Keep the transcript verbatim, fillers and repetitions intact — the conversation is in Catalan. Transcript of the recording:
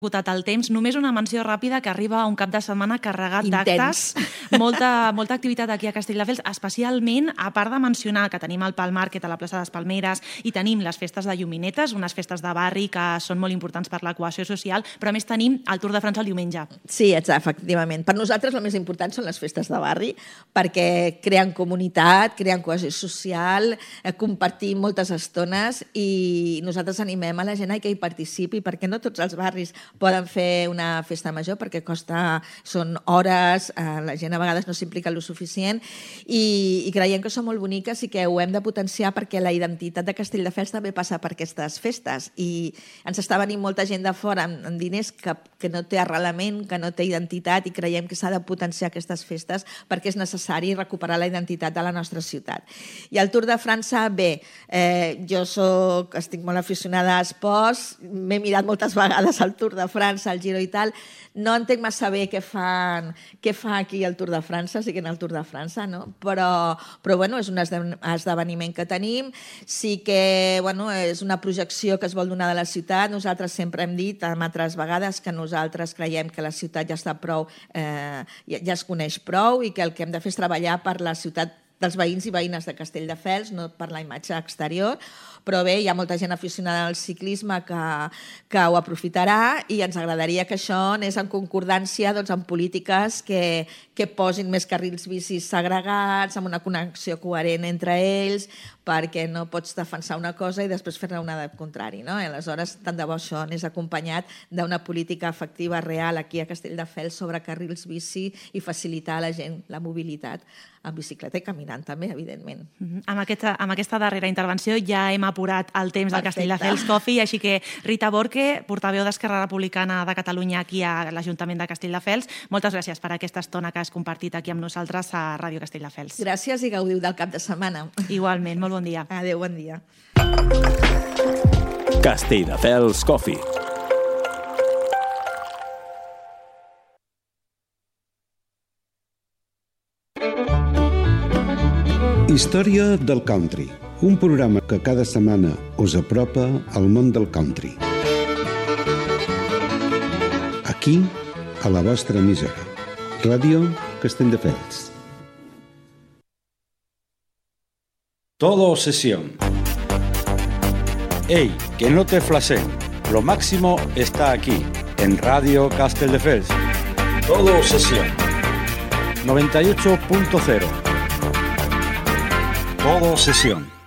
esgotat el temps. Només una menció ràpida que arriba a un cap de setmana carregat d'actes. Molta, molta activitat aquí a Castelldefels, especialment, a part de mencionar que tenim el Pal Market a la plaça de les Palmeres i tenim les festes de Lluminetes, unes festes de barri que són molt importants per la cohesió social, però a més tenim el Tour de França el diumenge. Sí, efectivament. Per nosaltres el més important són les festes de barri, perquè creen comunitat, creen cohesió social, eh, compartim moltes estones i nosaltres animem a la gent a que hi participi, perquè no tots els barris poden fer una festa major perquè costa, són hores, eh, la gent a vegades no s'implica el suficient i, i creiem que són molt boniques i que ho hem de potenciar perquè la identitat de Castelldefels també passa per aquestes festes i ens està venint molta gent de fora amb, amb diners que, que no té arrelament, que no té identitat i creiem que s'ha de potenciar aquestes festes perquè és necessari recuperar la identitat de la nostra ciutat. I el Tour de França, bé, eh, jo soc, estic molt aficionada a esports, m'he mirat moltes vegades el Tour de França, el Giro i tal, no entenc massa bé què fan, què fa aquí el Tour de França, sí que en el Tour de França, no? Però, però bueno, és un esdeveniment que tenim, sí que bueno, és una projecció que es vol donar de la ciutat. Nosaltres sempre hem dit, en altres vegades, que nosaltres creiem que la ciutat ja està prou, eh, ja, ja es coneix prou i que el que hem de fer és treballar per la ciutat dels veïns i veïnes de Castelldefels, no per la imatge exterior, però bé, hi ha molta gent aficionada al ciclisme que, que ho aprofitarà i ens agradaria que això anés en concordància doncs, amb polítiques que, que posin més carrils bicis segregats, amb una connexió coherent entre ells, perquè no pots defensar una cosa i després fer-ne una de contrari. No? I aleshores, tant de bo això anés acompanyat d'una política efectiva real aquí a Castelldefels sobre carrils bici i facilitar a la gent la mobilitat en bicicleta i caminant també, evidentment. Mm-hmm. Amb, aquesta, amb aquesta darrera intervenció ja hem apurat el temps del Castelldefels Coffee, així que Rita Borque, portaveu d'Esquerra Republicana de Catalunya aquí a l'Ajuntament de Castelldefels, moltes gràcies per aquesta estona que has compartit aquí amb nosaltres a Ràdio Castelldefels. Gràcies i gaudiu del cap de setmana. Igualment, molt bon dia. Adéu, bon dia. Castelldefels Coffee. Història del country, un programa que cada setmana us apropa al món del country. Aquí, a la vostra emissora, Ràdio Castelldefels. Todo sesión. ¡Ey, que no te flashen! Lo máximo está aquí, en Radio Castelldefels. Todo sesión. noventa y ocho punto cero. Todo sesión.